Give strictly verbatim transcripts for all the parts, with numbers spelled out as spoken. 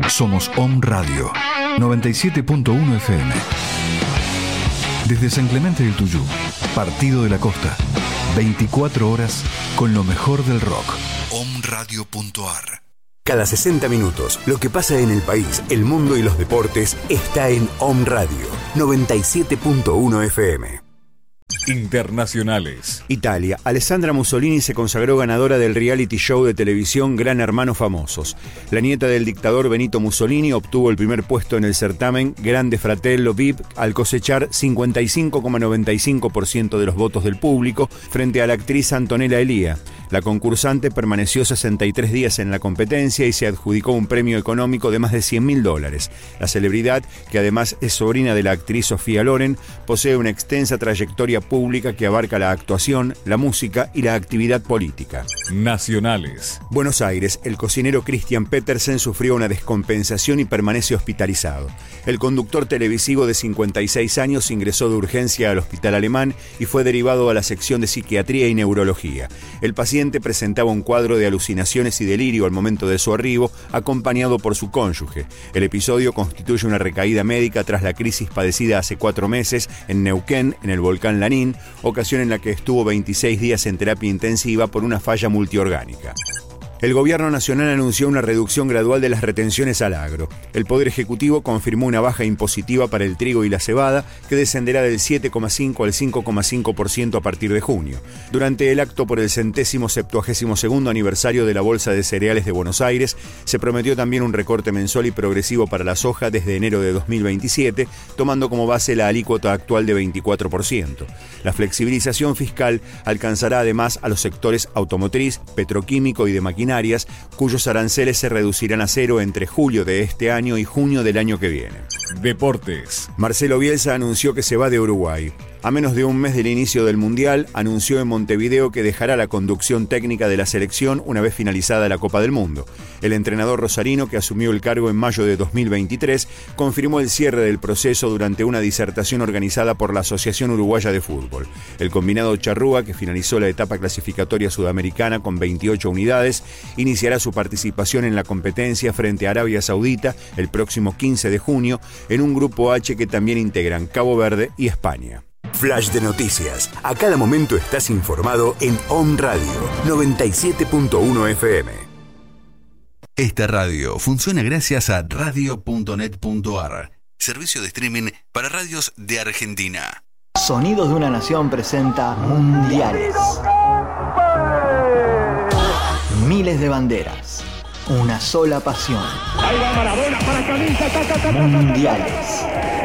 Somos Om Radio, noventa y siete punto uno F M. Desde San Clemente del Tuyú, Partido de la Costa, veinticuatro horas con lo mejor del rock. om radio punto a r. Cada sesenta minutos, lo que pasa en el país, el mundo y los deportes está en Om Radio, noventa y siete punto uno F M. Internacionales. Italia. Alessandra Mussolini se consagró ganadora del reality show de televisión Gran Hermano Famosos. La nieta del dictador Benito Mussolini obtuvo el primer puesto en el certamen Grande Fratello V I P al cosechar cincuenta y cinco coma noventa y cinco por ciento de los votos del público frente a la actriz Antonella Elia. La concursante permaneció sesenta y tres días en la competencia y se adjudicó un premio económico de más de cien mil dólares. La celebridad, que además es sobrina de la actriz Sofía Loren, posee una extensa trayectoria pública que abarca la actuación, la música y la actividad política. Nacionales. Buenos Aires. El cocinero Christian Petersen sufrió una descompensación y permanece hospitalizado. El conductor televisivo de cincuenta y seis años ingresó de urgencia al Hospital Alemán y fue derivado a la sección de psiquiatría y neurología. El paciente presentaba un cuadro de alucinaciones y delirio al momento de su arribo, acompañado por su cónyuge. El episodio constituye una recaída médica tras la crisis padecida hace cuatro meses en Neuquén, en el volcán Lanín, ocasión en la que estuvo veintiséis días en terapia intensiva por una falla multiorgánica. El gobierno nacional anunció una reducción gradual de las retenciones al agro. El Poder Ejecutivo confirmó una baja impositiva para el trigo y la cebada, que descenderá del siete coma cinco al cinco coma cinco por ciento a partir de junio. Durante el acto por el centésimo septuagésimo segundo aniversario de la Bolsa de Cereales de Buenos Aires, se prometió también un recorte mensual y progresivo para la soja desde enero de dos mil veintisiete, tomando como base la alícuota actual de veinticuatro por ciento. La flexibilización fiscal alcanzará además a los sectores automotriz, petroquímico y de maquinaria, cuyos aranceles se reducirán a cero entre julio de este año y junio del año que viene. Deportes. Marcelo Bielsa anunció que se va de Uruguay. A menos de un mes del inicio del Mundial, anunció en Montevideo que dejará la conducción técnica de la selección una vez finalizada la Copa del Mundo. El entrenador rosarino, que asumió el cargo en mayo de dos mil veintitrés, confirmó el cierre del proceso durante una disertación organizada por la Asociación Uruguaya de Fútbol. El combinado charrúa, que finalizó la etapa clasificatoria sudamericana con veintiocho unidades, iniciará su participación en la competencia frente a Arabia Saudita el próximo quince de junio en un grupo H que también integran Cabo Verde y España. Flash de noticias. A cada momento estás informado en Om Radio noventa y siete punto uno F M. Esta radio funciona gracias a radio punto net punto a r, servicio de streaming para radios de Argentina. Sonidos de una Nación presenta Mundiales. Miles de banderas, una sola pasión. Mundiales.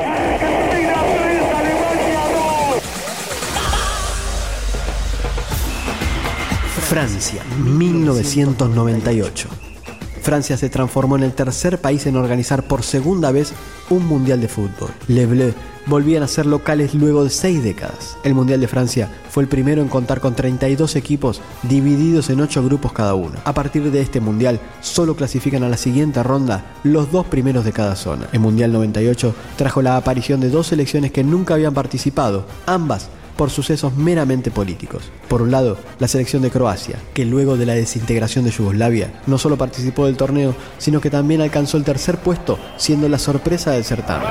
Francia, mil novecientos noventa y ocho. Francia se transformó en el tercer país en organizar por segunda vez un Mundial de Fútbol. Les Bleus volvían a ser locales luego de seis décadas. El Mundial de Francia fue el primero en contar con treinta y dos equipos divididos en ocho grupos cada uno. A partir de este Mundial, solo clasifican a la siguiente ronda los dos primeros de cada zona. El Mundial noventa y ocho trajo la aparición de dos selecciones que nunca habían participado, ambas por sucesos meramente políticos. Por un lado, la selección de Croacia, que luego de la desintegración de Yugoslavia no solo participó del torneo, sino que también alcanzó el tercer puesto, siendo la sorpresa del certamen.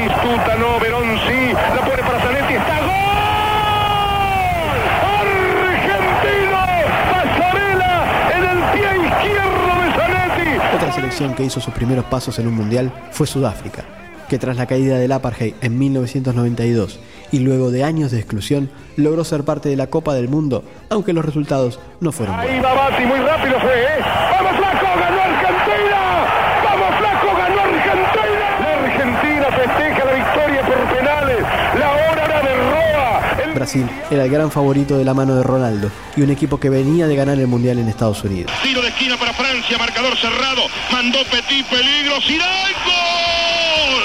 Otra selección que hizo sus primeros pasos en un mundial fue Sudáfrica, que tras la caída del apartheid en mil novecientos noventa y dos y luego de años de exclusión, logró ser parte de la Copa del Mundo, aunque los resultados no fueron buenos. Ahí va Bati, muy rápido fue, ¿eh? ¡Vamos Flaco, ganó Argentina! ¡Vamos Flaco, ganó Argentina! La Argentina festeja la victoria por penales, la hora de Roa. El... Brasil era el gran favorito de la mano de Ronaldo y un equipo que venía de ganar el Mundial en Estados Unidos. Tiro de esquina para Francia, marcador cerrado, mandó Petit, peligro, Zidane, ¡gol!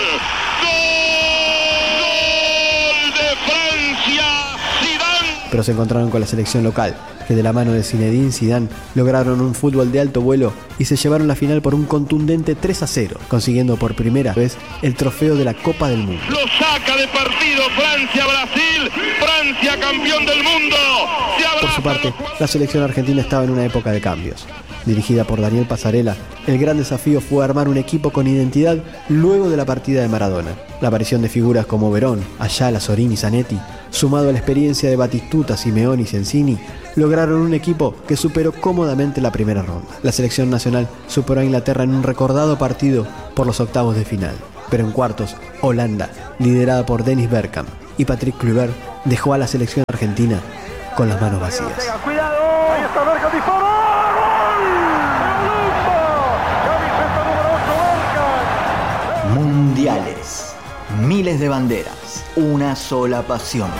Pero se encontraron con la selección local, que de la mano de Zinedine Zidane lograron un fútbol de alto vuelo y se llevaron la final por un contundente tres a cero, consiguiendo por primera vez el trofeo de la Copa del Mundo. Lo saca de partido Francia-Brasil, Francia campeón del mundo. Por su parte, la selección argentina estaba en una época de cambios. Dirigida por Daniel Passarella, el gran desafío fue armar un equipo con identidad luego de la partida de Maradona. La aparición de figuras como Verón, Ayala, Sorín y Zanetti, sumado a la experiencia de Batistuta, Simeone y Sensini, lograron un equipo que superó cómodamente la primera ronda. La selección nacional superó a Inglaterra en un recordado partido por los octavos de final. Pero en cuartos, Holanda, liderada por Dennis Bergkamp y Patrick Kluivert, dejó a la selección argentina con las manos vacías. Cuidado, ahí está Bergkamp, dispara. Mundiales, miles de banderas, una sola pasión.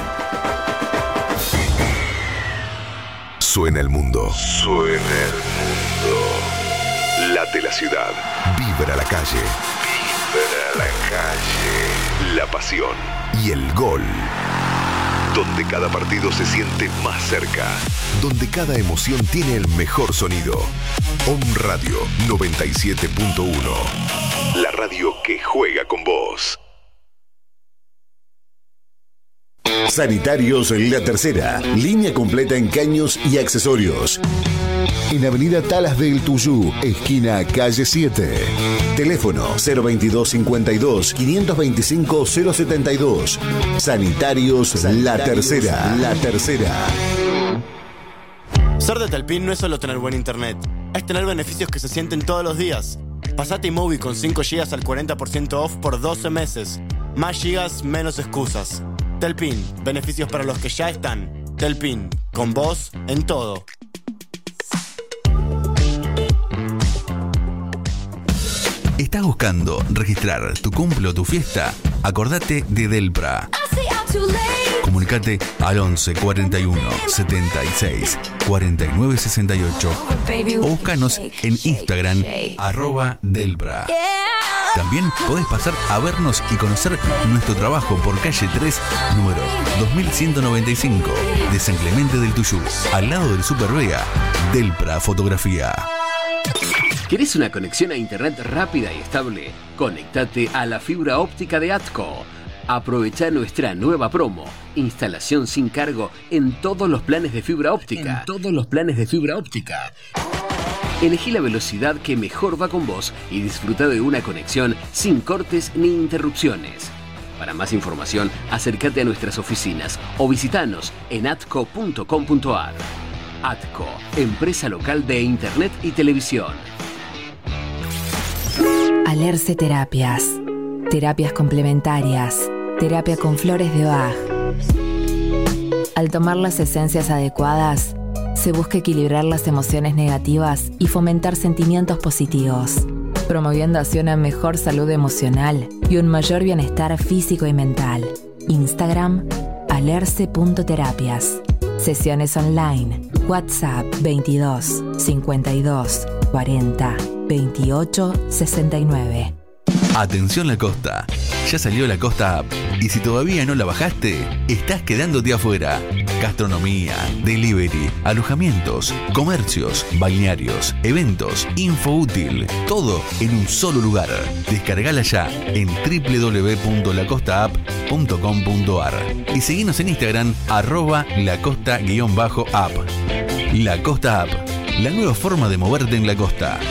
Suena el mundo. Suena el mundo. Late la ciudad. Vibra la calle. Vibra la calle. La pasión y el gol. Donde cada partido se siente más cerca. Donde cada emoción tiene el mejor sonido. Om Radio noventa y siete punto uno. La radio que juega con vos. Sanitarios La Tercera. Línea completa en caños y accesorios. En Avenida Talas del Tuyú, esquina calle siete. Teléfono cero veintidós cincuenta y dos, quinientos veinticinco, cero setenta y dos. Sanitarios La Tercera. La Tercera. Ser de Telpin no es solo tener buen internet, es tener beneficios que se sienten todos los días. Pasate iMovie con cinco gigas al cuarenta por ciento off por doce meses. Más gigas, menos excusas. Telpin, beneficios para los que ya están. Telpin, con vos en todo. ¿Estás buscando registrar tu cumple o tu fiesta? Acordate de Delpra. Comunicate al once cuarenta y uno, setenta y seis, cuarenta y nueve sesenta y ocho o búscanos en Instagram arroba Delpra. También podés pasar a vernos y conocer nuestro trabajo por calle tres, número dos mil ciento noventa y cinco de San Clemente del Tuyú, al lado del Super Vega. Delpra Fotografía. ¿Querés una conexión a internet rápida y estable? Conéctate a la fibra óptica de ATCO. Aprovecha nuestra nueva promo. Instalación sin cargo en todos los planes de fibra óptica. En todos los planes de fibra óptica. Elegí la velocidad que mejor va con vos y disfruta de una conexión sin cortes ni interrupciones. Para más información, acércate a nuestras oficinas o visitanos en atco punto com punto ar. ATCO, empresa local de internet y televisión. Alerce Terapias. Terapias complementarias. Terapia con flores de Bach. Al tomar las esencias adecuadas, se busca equilibrar las emociones negativas y fomentar sentimientos positivos, promoviendo así una mejor salud emocional y un mayor bienestar físico y mental. Instagram, alerce punto terapias. Sesiones online. WhatsApp veintidós, cincuenta y dos, cuarenta, veintiocho, sesenta y nueve. Atención La Costa, ya salió La Costa App y si todavía no la bajaste, estás quedándote afuera. Gastronomía, delivery, alojamientos, comercios, balnearios, eventos, info útil, todo en un solo lugar. Descargala ya en doble u doble u doble u punto la costa app punto com punto ar y seguinos en Instagram arroba lacosta-app. La Costa App, la nueva forma de moverte en la costa.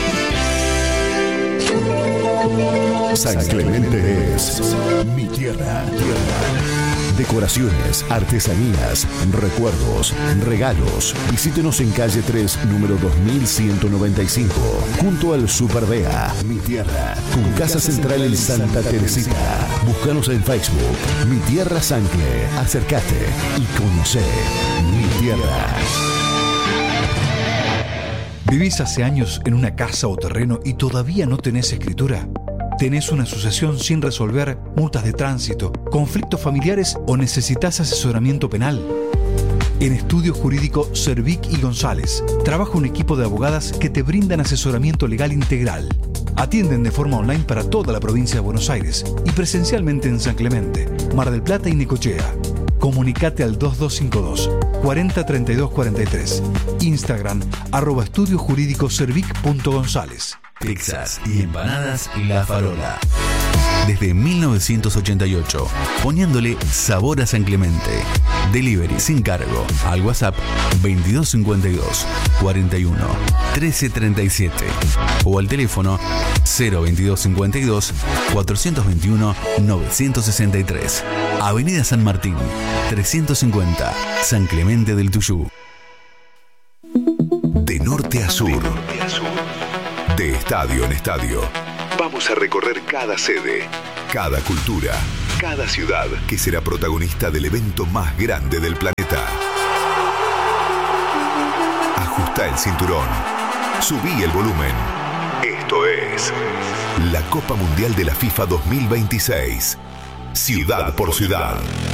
San Clemente es mi tierra. Decoraciones, artesanías, recuerdos, regalos. Visítenos en calle tres, número dos mil ciento noventa y cinco, junto al Super Bea. Mi tierra, con casa central en Santa Teresita. Búscanos en Facebook, Mi Tierra Sancle. Acércate y conoce mi tierra. ¿Vivís hace años en una casa o terreno y todavía no tenés escritura? ¿Tenés una sucesión sin resolver, multas de tránsito, conflictos familiares o necesitas asesoramiento penal? En Estudio Jurídico Cervic y González trabaja un equipo de abogadas que te brindan asesoramiento legal integral. Atienden de forma online para toda la provincia de Buenos Aires y presencialmente en San Clemente, Mar del Plata y Necochea. Comunicate al dos dos cinco dos, cuarenta, treinta y dos cuarenta y tres. Instagram, arroba estudio jurídico cervic punto gonzález. Pizzas y empanadas La Farola. Desde mil novecientos ochenta y ocho, poniéndole sabor a San Clemente. Delivery sin cargo al WhatsApp veintidós cincuenta y dos, cuarenta y uno, trece treinta y siete o al teléfono cero veintidós cincuenta y dos, cuatrocientos veintiuno, novecientos sesenta y tres. Avenida San Martín, trescientos cincuenta, San Clemente del Tuyú. De norte a sur, de estadio en estadio, vamos a recorrer cada sede, cada cultura, cada ciudad que será protagonista del evento más grande del planeta. Ajusta el cinturón, subí el volumen. Esto es la Copa Mundial de la FIFA dos mil veintiséis, ciudad por ciudad.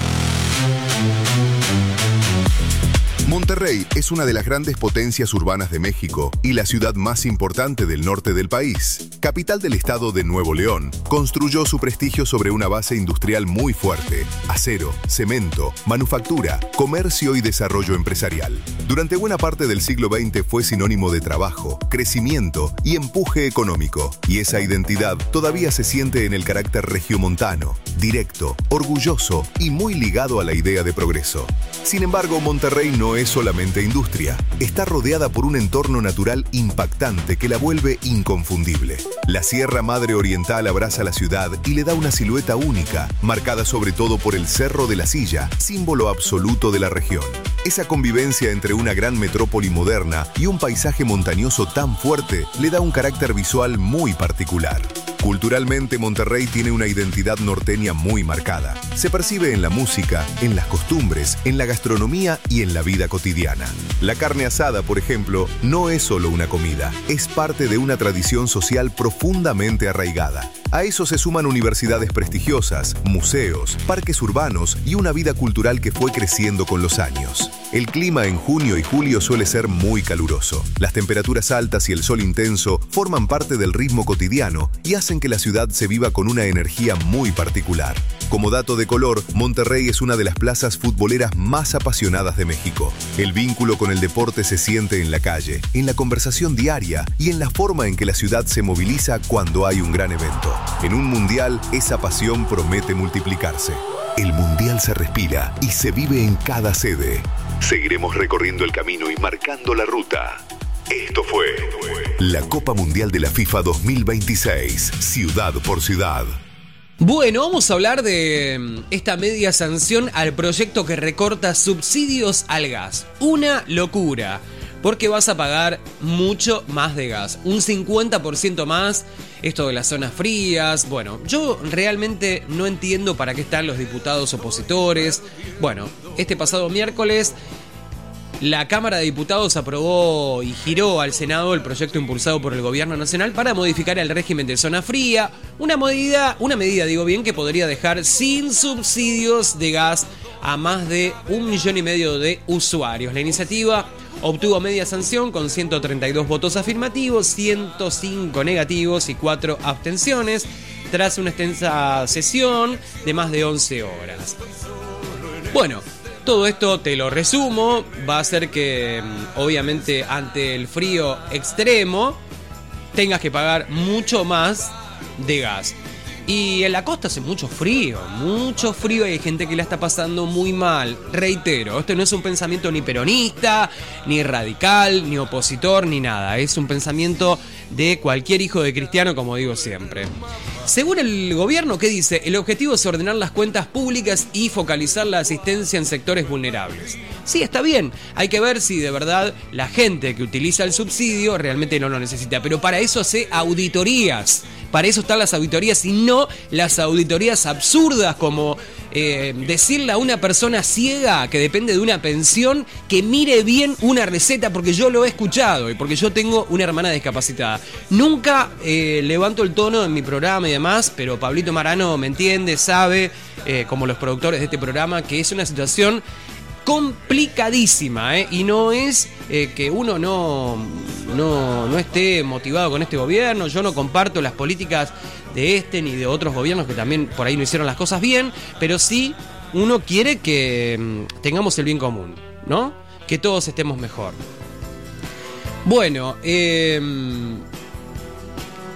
Monterrey es una de las grandes potencias urbanas de México y la ciudad más importante del norte del país. Capital del estado de Nuevo León, construyó su prestigio sobre una base industrial muy fuerte: acero, cemento, manufactura, comercio y desarrollo empresarial. Durante buena parte del siglo veinte fue sinónimo de trabajo, crecimiento y empuje económico, y esa identidad todavía se siente en el carácter regiomontano, directo, orgulloso y muy ligado a la idea de progreso. Sin embargo, Monterrey no es solamente industria. Está rodeada por un entorno natural impactante que la vuelve inconfundible. La Sierra Madre Oriental abraza la ciudad y le da una silueta única, marcada sobre todo por el Cerro de la Silla, símbolo absoluto de la región. Esa convivencia entre una gran metrópoli moderna y un paisaje montañoso tan fuerte le da un carácter visual muy particular. Culturalmente, Monterrey tiene una identidad norteña muy marcada. Se percibe en la música, en las costumbres, en la gastronomía y en la vida cotidiana. La carne asada, por ejemplo, no es solo una comida, es parte de una tradición social profundamente arraigada. A eso se suman universidades prestigiosas, museos, parques urbanos y una vida cultural que fue creciendo con los años. El clima en junio y julio suele ser muy caluroso. Las temperaturas altas y el sol intenso forman parte del ritmo cotidiano y hacen que la ciudad se viva con una energía muy particular. Como dato de color, Monterrey es una de las plazas futboleras más apasionadas de México. El vínculo con el deporte se siente en la calle, en la conversación diaria y en la forma en que la ciudad se moviliza cuando hay un gran evento. En un mundial, esa pasión promete multiplicarse. El mundial se respira y se vive en cada sede. Seguiremos recorriendo el camino y marcando la ruta. Esto fue la Copa Mundial de la FIFA dos mil veintiséis, ciudad por ciudad. Bueno, vamos a hablar de esta media sanción al proyecto que recorta subsidios al gas. Una locura, porque vas a pagar mucho más de gas, un cincuenta por ciento más, esto de las zonas frías. Bueno, yo realmente no entiendo para qué están los diputados opositores. Bueno, este pasado miércoles la Cámara de Diputados aprobó y giró al Senado el proyecto impulsado por el Gobierno Nacional para modificar el régimen de zona fría, una medida, una medida, digo bien, que podría dejar sin subsidios de gas a más de un millón y medio de usuarios. La iniciativa obtuvo media sanción con ciento treinta y dos votos afirmativos, ciento cinco negativos y cuatro abstenciones, tras una extensa sesión de más de once horas. Bueno, todo esto te lo resumo, va a hacer que, obviamente, ante el frío extremo, tengas que pagar mucho más de gas. Y en la costa hace mucho frío, mucho frío y hay gente que la está pasando muy mal. Reitero, esto no es un pensamiento ni peronista, ni radical, ni opositor, ni nada. Es un pensamiento de cualquier hijo de cristiano, como digo siempre. Según el gobierno, ¿qué dice? El objetivo es ordenar las cuentas públicas y focalizar la asistencia en sectores vulnerables. Sí, está bien. Hay que ver si de verdad la gente que utiliza el subsidio realmente no lo necesita. Pero para eso hace auditorías. Para eso están las auditorías y no las auditorías absurdas como eh, decirle a una persona ciega que depende de una pensión que mire bien una receta, porque yo lo he escuchado y porque yo tengo una hermana discapacitada. Nunca eh, levanto el tono en mi programa y demás, pero Pablito Marano me entiende, sabe, eh, como los productores de este programa, que es una situación complicadísima, ¿eh? Y no es eh, que uno no, no, no esté motivado con este gobierno. Yo no comparto las políticas de este ni de otros gobiernos que también por ahí no hicieron las cosas bien, pero sí uno quiere que mmm, tengamos el bien común, ¿no? Que todos estemos mejor. Bueno, eh,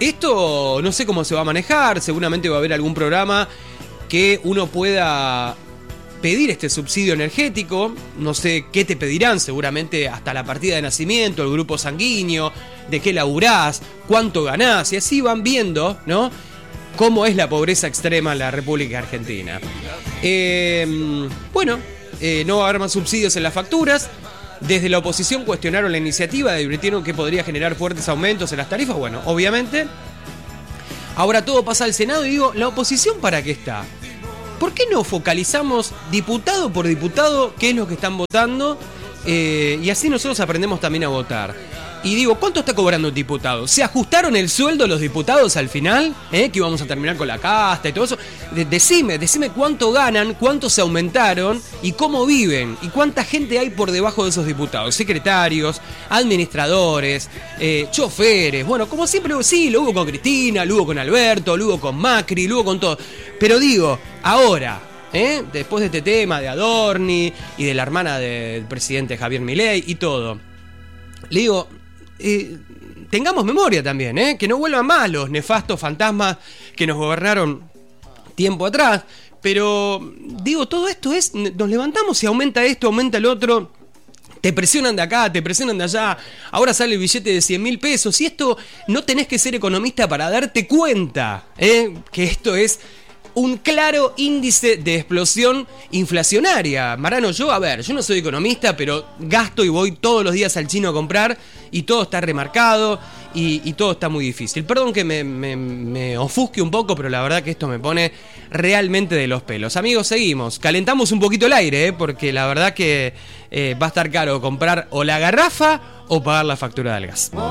Esto no sé cómo se va a manejar, seguramente va a haber algún programa que uno pueda pedir este subsidio energético, no sé qué te pedirán, seguramente hasta la partida de nacimiento, el grupo sanguíneo, de qué laburás, cuánto ganás, y así van viendo, ¿no?, cómo es la pobreza extrema en la República Argentina. Eh, bueno, eh, no va a haber más subsidios en las facturas. Desde la oposición cuestionaron la iniciativa, advirtieron que podría generar fuertes aumentos en las tarifas. Bueno, obviamente. Ahora todo pasa al Senado y digo, ¿la oposición para qué está? ¿Por qué no focalizamos diputado por diputado qué es lo que están votando? Eh, y así nosotros aprendemos también a votar. Y digo, ¿cuánto está cobrando un diputado? ¿Se ajustaron el sueldo los diputados al final? ¿Eh? Que íbamos a terminar con la casta y todo eso. De- decime, decime cuánto ganan, cuánto se aumentaron y cómo viven. Y cuánta gente hay por debajo de esos diputados. Secretarios, administradores, eh, choferes. Bueno, como siempre, sí, lo hubo con Cristina, lo hubo con Alberto, lo hubo con Macri, lo hubo con todo. Pero digo, ahora... ¿Eh? Después de este tema de Adorni y de la hermana del presidente Javier Milei y todo, le digo, eh, tengamos memoria también, ¿eh? Que no vuelvan más los nefastos fantasmas que nos gobernaron tiempo atrás. Pero digo, todo esto es, nos levantamos y aumenta esto, aumenta el otro. Te presionan de acá, te presionan de allá. Ahora sale el billete de cien mil pesos. Y esto no tenés que ser economista para darte cuenta, ¿eh? Que esto es un claro índice de explosión inflacionaria. Marano, yo, a ver, yo no soy economista, pero gasto y voy todos los días al chino a comprar y todo está remarcado y, y todo está muy difícil. Perdón que me, me, me ofusque un poco, pero la verdad que esto me pone realmente de los pelos. Amigos, seguimos. Calentamos un poquito el aire, ¿eh? Porque la verdad que eh, va a estar caro comprar o la garrafa o pagar la factura del gas.